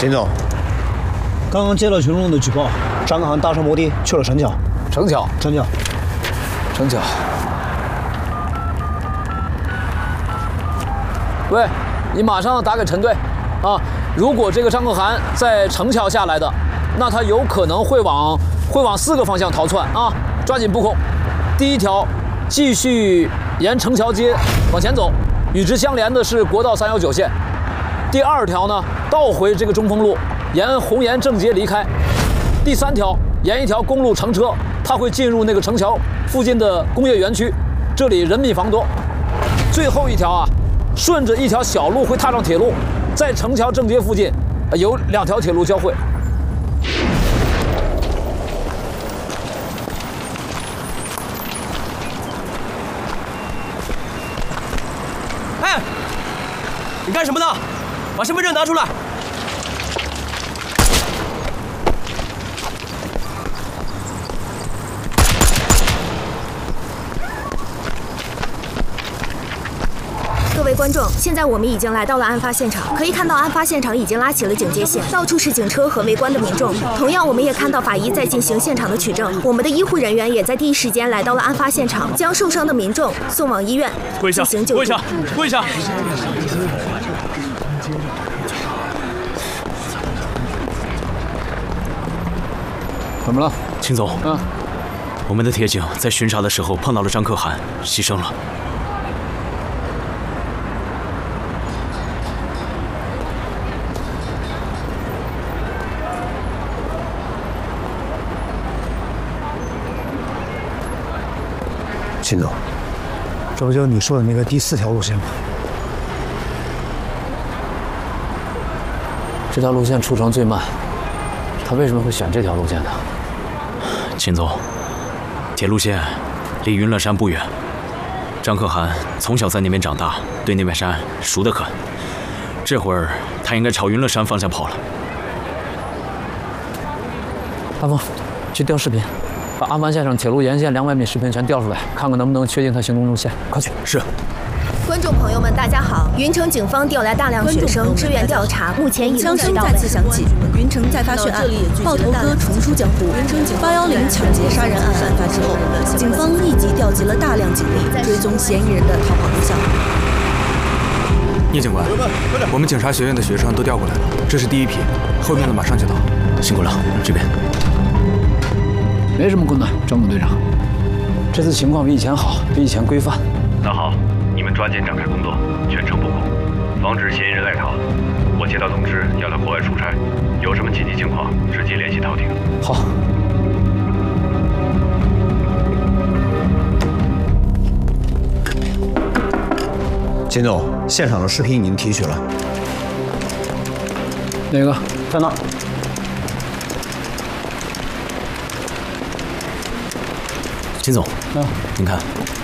秦总，刚刚接到群众的举报，张可汗搭乘摩的去了城桥。 城桥。喂，你马上打给陈队，啊，如果这个张可汗在城桥下来的，那他有可能会往4个方向逃窜啊，抓紧布控。第一条，继续沿城桥街往前走，与之相连的是国道319线。第二条呢，倒回这个中丰路，沿红岩正街离开。第三条，沿一条公路乘车，它会进入那个城桥附近的工业园区，这里人密房多。最后一条啊，顺着一条小路会踏上铁路，在城桥正街附近有2条铁路交汇。 哎，你干什么呢？把身份证拿出来！ 各位观众，现在我们已经来到了案发现场，可以看到案发现场已经拉起了警戒线，到处是警车和围观的民众。同样，我们也看到法医在进行现场的取证，我们的医护人员也在第一时间来到了案发现场，将受伤的民众送往医院进行救治。 跪下！ 怎么了， 秦总？我们的铁警在巡查的时候碰到了张可汗，牺牲了。 秦总，这不就是你说的那个第4条路线吗？ 这条路线出城最慢，他为什么会选这条路线呢？ 秦总，铁路线离云乐山不远，张可汗从小在那边长大，对那片山熟得很。这会儿他应该朝云乐山方向跑了。 大风，去调视频，把案发现场铁路沿线200米视频全调出来，看看能不能确定他行动路线。快去！ 是。 观众朋友们，大家好！云城警方调来大量学生支援调查，目前已枪声再次响起，云城再发血案，爆头哥重出江湖。810抢劫杀人案案发之后，警方立即调集了大量警力，追踪嫌疑人的逃跑路线。 聂警官，我们警察学院的学生都调过来了，这是第一批，后面的马上就到。 辛苦了，这边。 没什么困难，张猛队长。这次情况比以前好，比以前规范。 那好，你们抓紧展开工作，全程布控，防止嫌疑人赖逃。我接到通知要他国外出差，有什么紧急情况直接联系陶婷。 好。 秦总，现场的视频已经提取了。 哪个？ 在那儿。 秦总，您看，